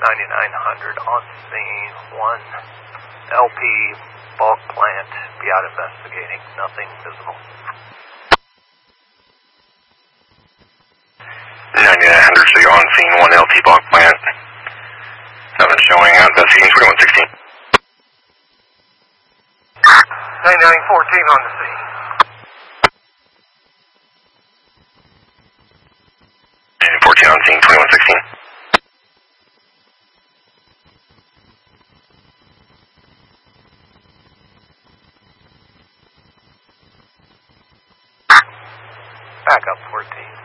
9900 on scene. 1 LP bulk plant. Be out investigating. Nothing visible. 9900, so you're on scene. 1 LT bulk plant. Nothing showing. Out investigating. 2116. 9914 on the scene. 14 on scene. 2116. Back up 14.